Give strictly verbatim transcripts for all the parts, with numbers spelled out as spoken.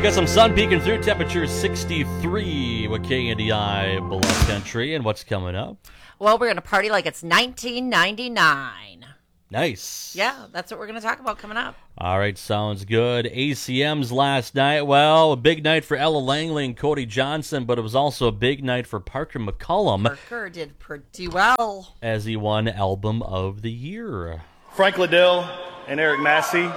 got some sun peeking through. Temperature sixty-three with K N D I Bluff Country. And what's coming up? Well, we're going to party like it's nineteen ninety-nine. Nice. Yeah, that's what we're going to talk about coming up. All right, sounds good. A C Ms last night. Well, a big night for Ella Langley and Cody Johnson, but it was also a big night for Parker McCullum. Parker did pretty well. As he won Album of the Year. Frank Liddell and Eric Massey.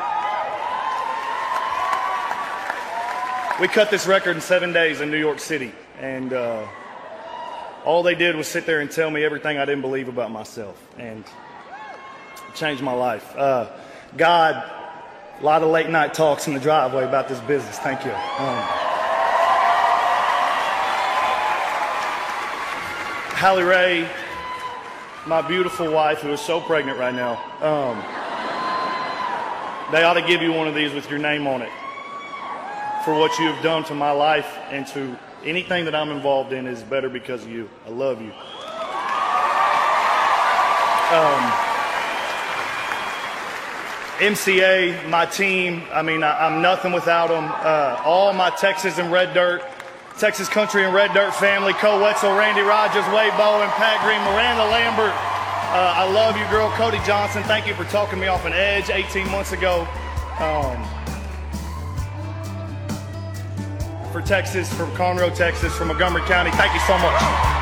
We cut this record in seven days in New York City, and uh, all they did was sit there and tell me everything I didn't believe about myself, and it changed my life. Uh, God, a lot of late night talks in the driveway about this business. Thank you. Um, Hallie Ray, my beautiful wife, who is so pregnant right now, um, they ought to give you one of these with your name on it for what you have done to my life and to anything that I'm involved in is better because of you. I love you. Um, M C A, my team, I mean, I, I'm nothing without them. Uh, all my Texas and Red Dirt, Texas Country and Red Dirt family, Cole Wetzel, Randy Rogers, Wade Bowen, Pat Green, Miranda Lambert. Uh, I love you, girl. Cody Johnson, thank you for talking me off an edge eighteen months ago. Um, for Texas, from Conroe, Texas, from Montgomery County, thank you so much.